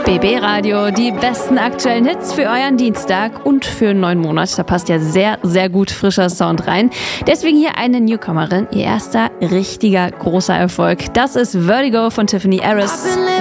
BB Radio, die besten aktuellen Hits für euren Dienstag und für einen neuen Monat. Da passt ja sehr, sehr gut frischer Sound rein. Deswegen hier eine Newcomerin, ihr erster richtiger großer Erfolg. Das ist Vertigo von Tiffany Harris.